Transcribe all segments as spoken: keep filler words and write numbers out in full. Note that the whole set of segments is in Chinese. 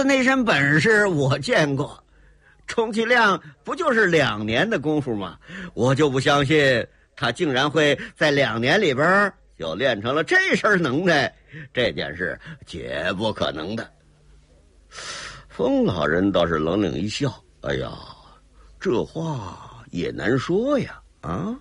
那身本事我见过，充其量不就是两年的功夫吗？我就不相信他竟然会在两年里边就练成了这身能耐，这件事绝不可能的。风老人倒是冷冷一笑，哎呀，这话也难说呀，啊！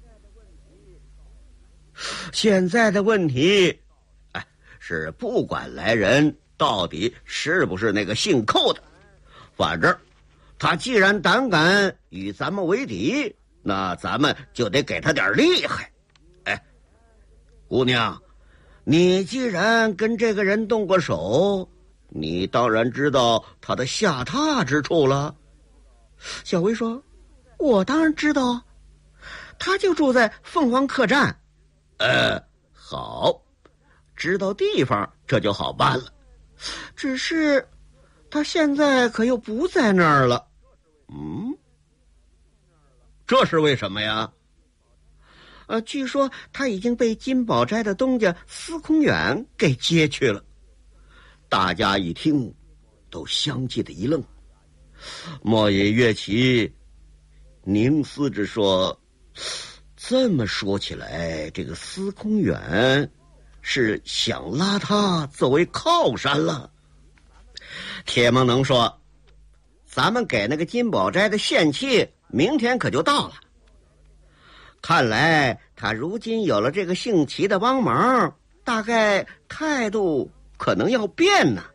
现在的问题，哎，是不管来人到底是不是那个姓寇的，反正他既然胆敢与咱们为敌，那咱们就得给他点厉害。哎，姑娘，你既然跟这个人动过手，你当然知道他的下榻之处了。小薇说，我当然知道，他就住在凤凰客栈。呃，好，知道地方这就好办了。只是他现在可又不在那儿了。嗯，这是为什么呀？呃，据说他已经被金宝斋的东家司空远给接去了。大家一听，都相继的一愣。莫野乐琪凝思着说，这么说起来，这个司空远是想拉他作为靠山了。铁梦能说，咱们给那个金宝斋的限期明天可就到了，看来他如今有了这个姓齐的帮忙，大概态度可能要变呢。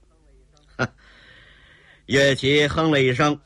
乐琪哼了一声，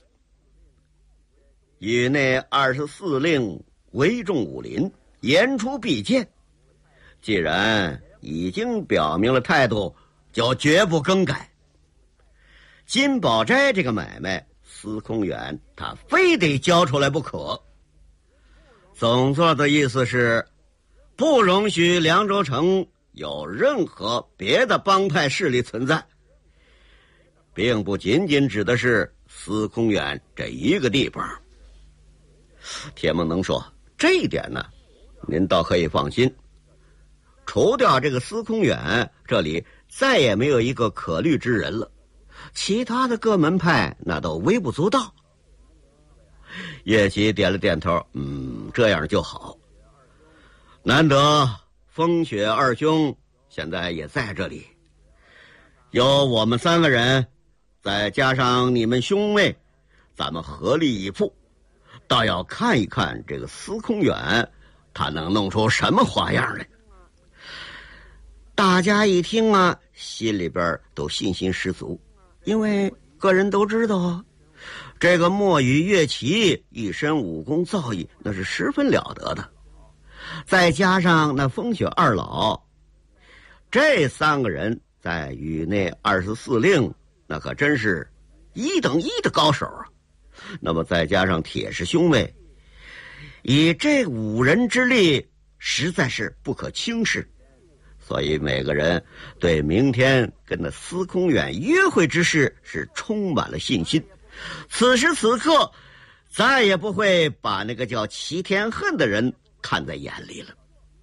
宇内二十四令围众武林，言出必践。既然已经表明了态度，就绝不更改。金宝斋这个买卖，司空远他非得交出来不可。总座的意思是，不容许凉州城有任何别的帮派势力存在，并不仅仅指的是司空远这一个地方。铁梦能说，这一点呢，您倒可以放心，除掉这个司空远，这里再也没有一个可虑之人了，其他的各门派那都微不足道。叶琪点了点头，嗯，这样就好。难得风雪二兄现在也在这里，有我们三个人，再加上你们兄妹，咱们合力以赴，倒要看一看这个司空远他能弄出什么花样来。大家一听啊，心里边都信心十足，因为个人都知道啊，这个墨雨乐琪一身武功造诣那是十分了得的，再加上那风雪二老，这三个人在宇内二十四令那可真是一等一的高手啊。那么再加上铁氏兄妹，以这五人之力实在是不可轻视，所以每个人对明天跟那司空远约会之事是充满了信心。此时此刻再也不会把那个叫齐天恨的人看在眼里了。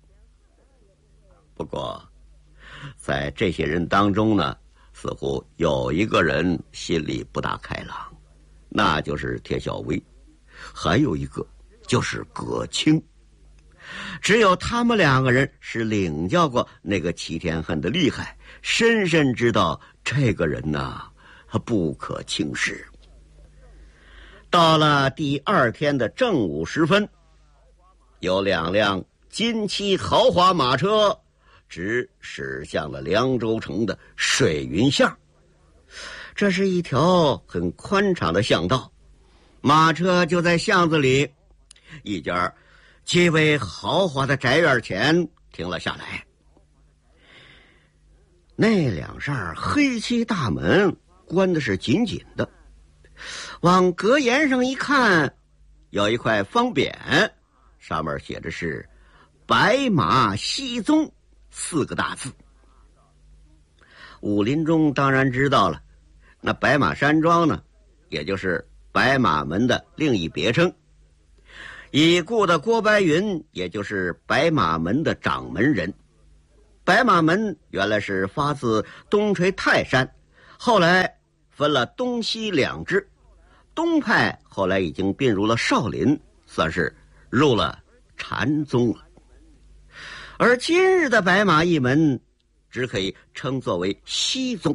不过在这些人当中呢，似乎有一个人心里不大开朗，那就是铁小薇，还有一个就是葛青。只有他们两个人是领教过那个齐天恨的厉害，深深知道这个人呐，不可轻视。到了第二天的正午时分，有两辆金漆豪华马车直驶向了凉州城的水云巷。这是一条很宽敞的巷道，马车就在巷子里一家极为豪华的宅院前停了下来。那两扇黑漆大门关的是紧紧的，往隔檐上一看，有一块方匾，上面写的是白马西宗四个大字。武林中当然知道了，那白马山庄呢，也就是白马门的另一别称。已故的郭白云也就是白马门的掌门人。白马门原来是发自东陲泰山，后来分了东西两支，东派后来已经并入了少林，算是入了禅宗了。而今日的白马一门只可以称作为西宗。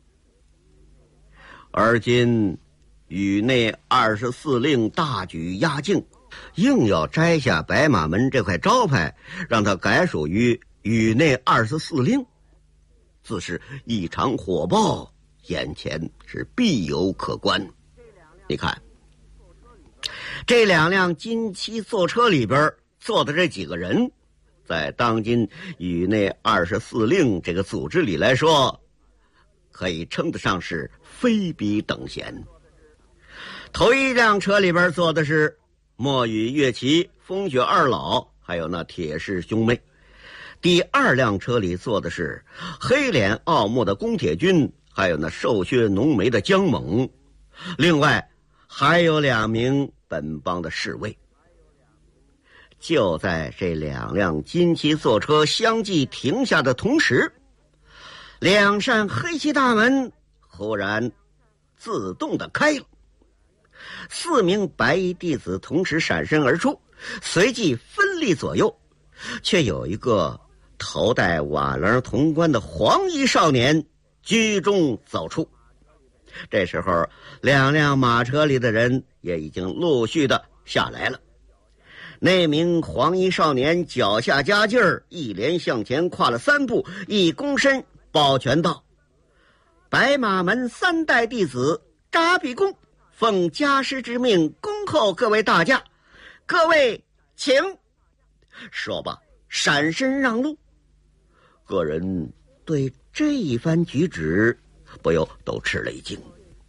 而今宇内二十四令大举压境，硬要摘下白马门这块招牌，让它改属于宇内二十四令，自是异常火爆，眼前是必有可观。你看，这两辆金漆坐车里边坐的这几个人，在当今宇内二十四令这个组织里来说，可以称得上是非比等闲。头一辆车里边坐的是墨雨、岳奇、风雪二老，还有那铁氏兄妹。第二辆车里坐的是黑脸傲目的宫铁军，还有那瘦削浓眉的姜猛，另外还有两名本帮的侍卫。就在这两辆金漆坐车相继停下的同时，两扇黑漆大门忽然自动的开了，四名白衣弟子同时闪身而出，随即分立左右，却有一个头戴瓦楞铜冠的黄衣少年居中走出。这时候两辆马车里的人也已经陆续的下来了。那名黄衣少年脚下加劲儿，一连向前跨了三步，一躬身抱拳道：白马门三代弟子扎比公奉家师之命恭候各位大驾，各位请。说罢闪身让路。个人对这一番举止不由都吃了一惊。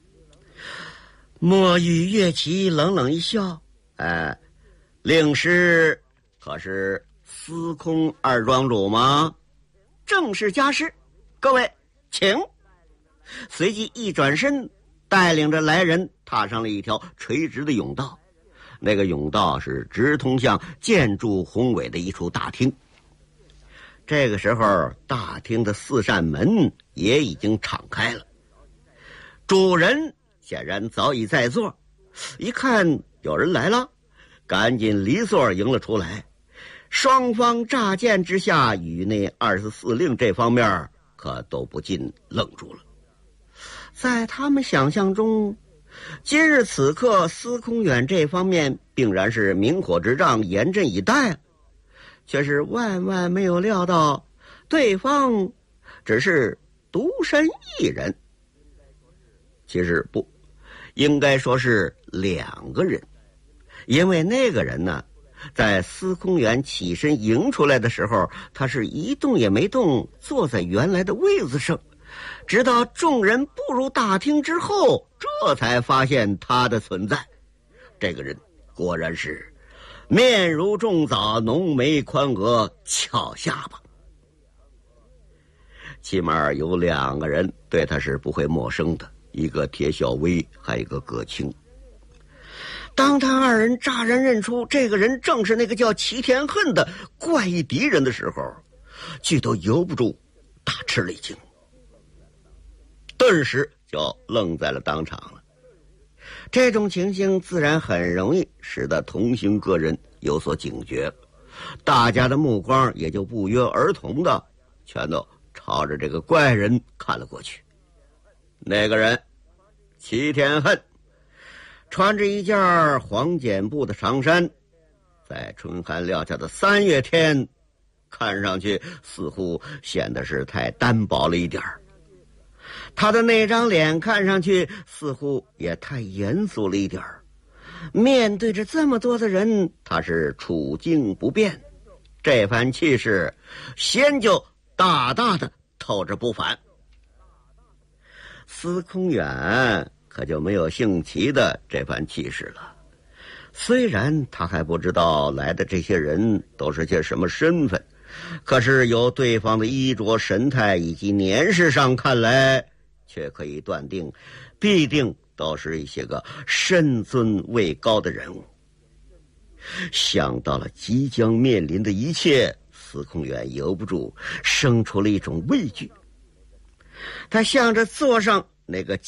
墨雨、岳奇冷冷一笑：哎，令师可是司空二庄主吗？正是家师，各位请。随即一转身，带领着来人踏上了一条垂直的甬道。那个甬道是直通向建筑宏伟的一处大厅。这个时候，大厅的四扇门也已经敞开了，主人显然早已在座，一看有人来了，赶紧离座迎了出来。双方乍见之下，宇内二十四令这方面可都不禁愣住了。在他们想象中，今日此刻司空远这方面定然是明火执仗，严阵以待，却是万万没有料到对方只是独身一人。其实不应该说是两个人，因为那个人呢，在司空远起身迎出来的时候，他是一动也没动，坐在原来的位子上，直到众人步入大厅之后，这才发现他的存在。这个人果然是面如重枣，浓眉宽额，翘下巴。起码有两个人对他是不会陌生的，一个铁小薇，还有一个葛青。当他二人乍然认出这个人正是那个叫齐天恨的怪异敌人的时候，俱都由不住大吃了一惊，顿时就愣在了当场了。这种情形自然很容易使得同行个人有所警觉，大家的目光也就不约而同的全都朝着这个怪人看了过去。那个人齐天恨，穿着一件黄茧布的长衫，在春寒料峭的三月天，看上去似乎显得是太单薄了一点儿。他的那张脸看上去似乎也太严肃了一点儿。面对着这么多的人，他是处境不变，这番气势先就大大的透着不凡。司空远可就没有姓齐的这番气势了。虽然他还不知道来的这些人都是些什么身份，可是由对方的衣着神态以及年事上看来，却可以断定必定都是一些个身尊位高的人物。想到了即将面临的一切，司空远由不住生出了一种畏惧。他向着座上那个